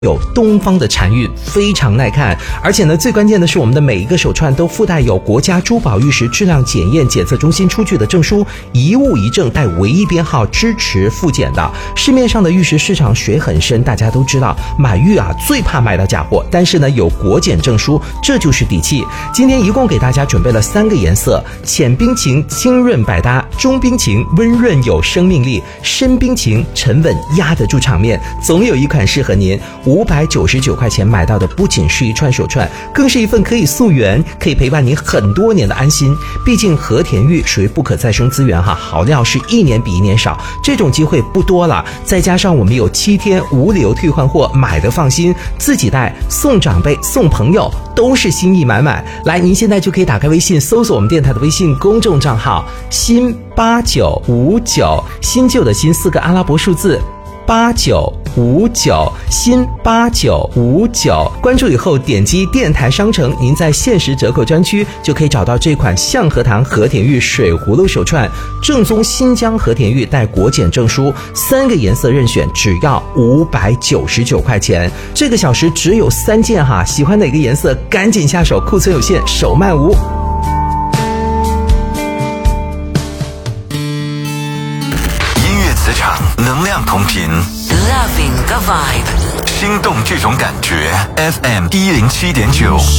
有东方的禅韵，非常耐看。而且呢，最关键的是我们的每一个手串都附带有国家珠宝玉石质量检验检测中心出具的证书，一物一证带唯一编号，支持复检的。市面上的玉石市场水很深，大家都知道买玉啊最怕买到假货，但是呢有国检证书，这就是底气。今天一共给大家准备了3个颜色：浅冰情清润百搭，中冰情温润有生命力，深冰情沉稳压得住场面。总有一款适合您。599块钱买到的不仅是一串手串，更是一份可以溯源、可以陪伴您很多年的安心。毕竟和田玉属于不可再生资源哈，好料是一年比一年少，这种机会不多了。再加上我们有7天无理由退换货，买的放心，自己带、送长辈、送朋友都是心意满满。来，您现在就可以打开微信，搜索我们电台的微信公众账号新8959，新旧的新4个阿拉伯数字8959，新8959，关注以后点击电台商城，您在限时折扣专区就可以找到这款象和堂和田玉水葫芦手串，正宗新疆和田玉带国检证书，3个颜色任选，只要599块钱。这个小时只有3件哈，喜欢哪个颜色赶紧下手，库存有限，手慢无。 磁场能量同频 Loving the vibe， 心动这种感觉 FM 107.9。